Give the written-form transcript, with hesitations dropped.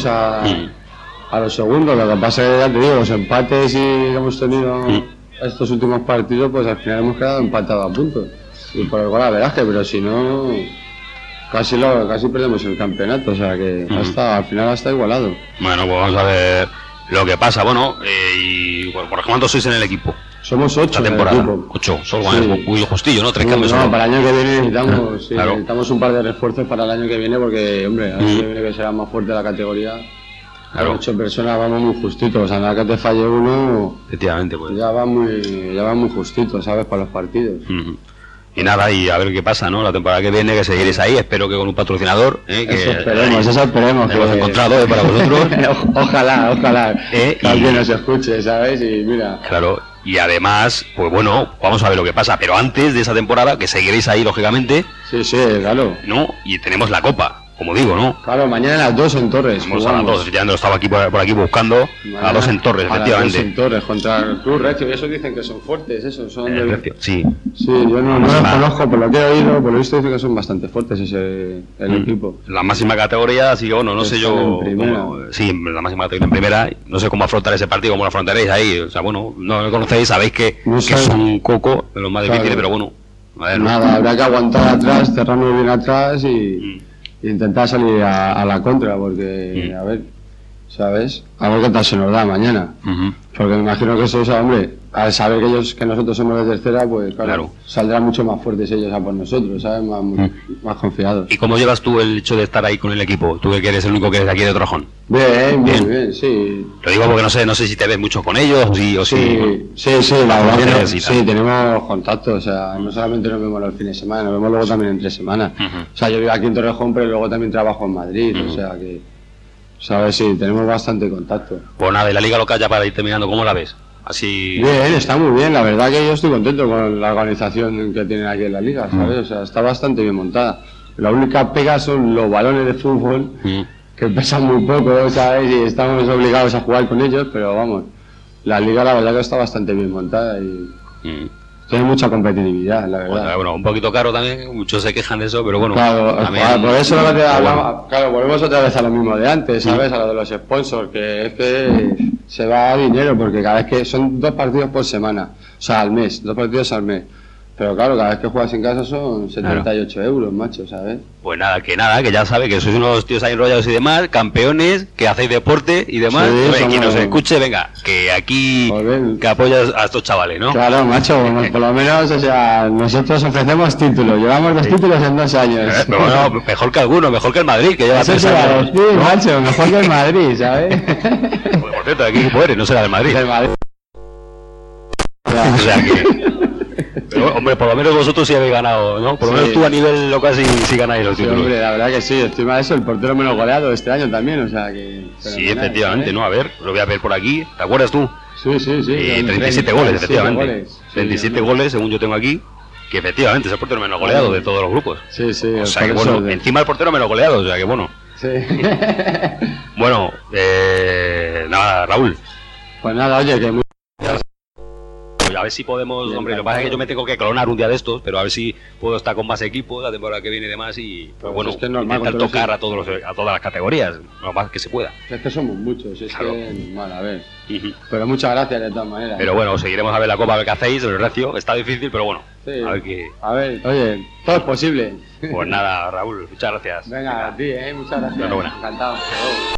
a los segundos. Lo que pasa es que, ya te digo, los empates y que hemos tenido estos últimos partidos, pues al final hemos quedado empatados a puntos. Y por el gol a veraje, pero si no, casi perdemos el campeonato. O sea que al final está igualado. Bueno, pues vamos a ver lo que pasa. Bueno, y por ¿cuántos sois en el equipo? Somos 8 esta temporada. 8, solo muy justillo, ¿no? 3 cambios. No, para el año que viene necesitamos un par de refuerzos para el año que viene, porque, hombre, el año que viene que será más fuerte la categoría. Claro. 8 personas vamos muy justitos, o sea, nada que te falle uno. Efectivamente, pues. Ya va muy justito, ¿sabes? Para los partidos. Y nada, y a ver qué pasa, ¿no? La temporada que viene, que seguiréis ahí, espero que con un patrocinador, que eso esperemos. Hemos encontrado para vosotros. Ojalá. Que alguien nos escuche, ¿sabes? Y mira. Claro. Y además, pues bueno, vamos a ver lo que pasa. Pero antes de esa temporada, que seguiréis ahí, lógicamente. Sí, claro. ¿No? Y tenemos la Copa, como digo, ¿no? Claro, mañana a las 2 en Torres. Vamos a las 2, ya no estaba aquí por aquí buscando. Mañana, a 2 en Torres, efectivamente. A 2 en Torres, contra el Club Recio. Y eso dicen que son fuertes, eso. Son el Recio, sí. Sí, yo no los conozco, por lo que he oído, por lo visto dicen que son bastante fuertes el equipo. La máxima categoría, así que bueno, no sé yo. Sí, la máxima categoría en primera. No sé cómo afrontar ese partido, cómo lo afrontaréis ahí. O sea, bueno, no lo conocéis, sabéis que es un coco de los más difíciles, pero bueno. A ver, nada, habrá que aguantar atrás, cerrarnos bien atrás y intentar salir a la contra, porque, a ver, ¿sabes? A ver qué tal se nos da mañana. Porque me imagino que eso, hombre, al saber que nosotros somos de tercera, pues claro, saldrán mucho más fuertes ellos a por nosotros, ¿sabes? Más confiados. ¿Y cómo llevas tú el hecho de estar ahí con el equipo? Tú que eres el único que eres de aquí de Torrejón. Bien, sí. Lo digo porque no sé si te ves mucho con ellos o si... Sí, la verdad que sí, tenemos contacto, o sea, no solamente nos vemos los fines de semana, nos vemos luego también entre semanas. O sea, yo vivo aquí en Torrejón, pero luego también trabajo en Madrid, o sea que... ¿Sabes? Sí, tenemos bastante contacto. Pues nada, y la liga local ya para ir terminando, ¿cómo la ves? Así... Bien, está muy bien, la verdad que yo estoy contento con la organización que tienen aquí en la liga, ¿sabes? O sea, está bastante bien montada. La única pega son los balones de fútbol, que pesan muy poco, ¿sabes? Y estamos obligados a jugar con ellos, pero vamos, la liga la verdad que está bastante bien montada y... Tiene mucha competitividad, la verdad. Bueno, un poquito caro también, muchos se quejan de eso, pero bueno. Claro, también, por eso lo que te hablaba, claro, volvemos otra vez a lo mismo de antes, ¿sabes? A lo de los sponsors, que es que se va a dinero, porque cada vez que son 2 partidos por semana, o sea, al mes, 2 partidos al mes. Pero claro, cada vez que juegas en casa son 78 euros, macho, ¿sabes? Pues nada, que ya sabe que sois unos tíos ahí enrollados y demás, campeones, que hacéis deporte y demás. Sí, quien nos escuche, venga, que aquí que apoyas a estos chavales, ¿no? Claro, macho, por lo menos, o sea, nosotros ofrecemos títulos, llevamos 2 títulos en 2 años. Pero bueno, mejor que alguno, mejor que el Madrid, que lleva 3 años. Sí, ¿no? Macho, mejor que el Madrid, ¿sabes? Pues, por cierto, ¿de qué equipo eres? No será del Madrid. Del Madrid. O sea que... Pero, hombre, por lo menos vosotros sí habéis ganado, ¿no? Por lo menos tú a nivel local sí ganáis los títulos. Hombre, la verdad que sí, encima de eso, el portero menos goleado este año también, o sea que... Sí, efectivamente, ¿no? A ver, lo voy a ver por aquí, ¿te acuerdas tú? Sí. 37 goles, efectivamente. 37 goles, según yo tengo aquí, que efectivamente es el portero menos goleado de todos los grupos. Sí. O sea que bueno, encima el portero menos goleado, o sea que bueno. Sí. Bueno, nada, Raúl. Pues nada, oye, que muy... A ver si podemos, hombre, lo que pasa es que yo me tengo que clonar un día de estos, pero a ver si puedo estar con más equipos la temporada que viene y demás y pues bueno, es que es normal, intentar tocar a todas las categorías, lo más que se pueda. Es que somos muchos, es claro. Que es normal, a ver. Pero muchas gracias de todas maneras. Pero bueno, seguiremos a ver la Copa, a ver qué hacéis, el Recio, está difícil, pero bueno, sí. A ver qué... A ver, oye, todo es posible. Pues nada, Raúl, muchas gracias. Venga, a ti, muchas gracias. Enhorabuena. Encantado.